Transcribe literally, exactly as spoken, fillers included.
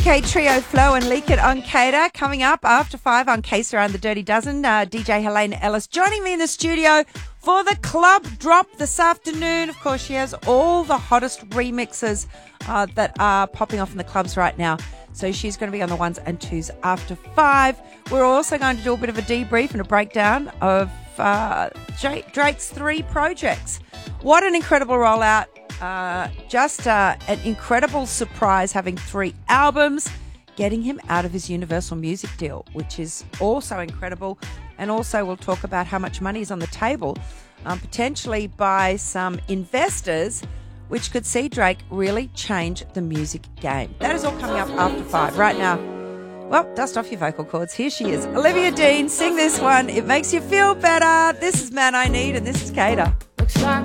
Okay, trio Flow and Leak It on Cater. Coming up after five on K S A R and the Dirty Dozen, uh, D J Helena Ellis joining me in the studio for the club drop this afternoon. Of course, she has all the hottest remixes uh, that are popping off in the clubs right now. So she's going to be on the ones and twos after five. We're also going to do a bit of a debrief and a breakdown of uh, Drake's three projects. What an incredible rollout. Uh, just uh, an incredible surprise having three albums, getting him out of his Universal Music deal, which is also incredible. And also we'll talk about how much money is on the table, um, potentially by some investors, which could see Drake really change the music game. That is all coming up after five. Right now, well, dust off your vocal cords. Here she is, Olivia Dean. Sing this one. It makes you feel better. This is Man I Need, and this is Cater. Looks like